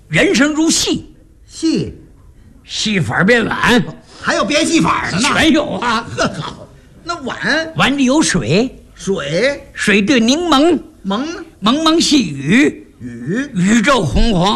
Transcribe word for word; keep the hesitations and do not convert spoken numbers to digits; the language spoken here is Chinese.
人生如戏， 戏戏法变碗， 还有变戏法的呢， 全有啊。 呵好，那碗碗里有水， 水水对柠檬， 蒙蒙蒙细雨， 雨宇宙洪荒。